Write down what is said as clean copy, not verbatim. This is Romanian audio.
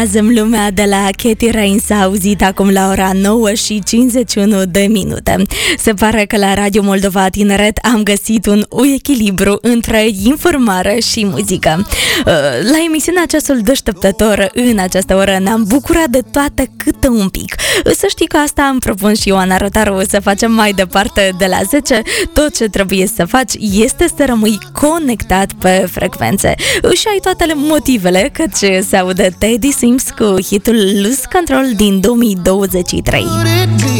Azăm lumea de la Katy Rain s-a auzit acum la ora 9:51 de minute. Se pare că la Radio Moldova Tineret am găsit un echilibru între informare și muzică. La emisiunea Ceasul Deșteptător în această oră ne-am bucurat de toate câte un pic. Să știi că asta îmi propun și Ioana Rotaru să facem mai departe de la 10. Tot ce trebuie să faci este să rămâi conectat pe frecvențe. Și ai toate motivele, căci se aude Teddy Sims cu hitul Lose Control din 2023.